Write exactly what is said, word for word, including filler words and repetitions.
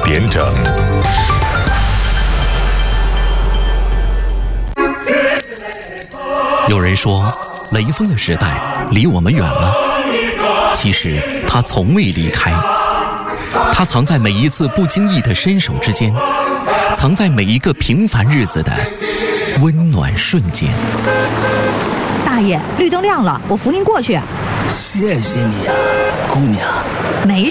点整。 有人说，雷锋的时代离我们远了，其实他从未离开，他藏在每一次不经意的伸手之间，藏在每一个平凡日子的温暖瞬间。 大爷，绿灯亮了，我扶您过去。 谢谢你呀、姑娘。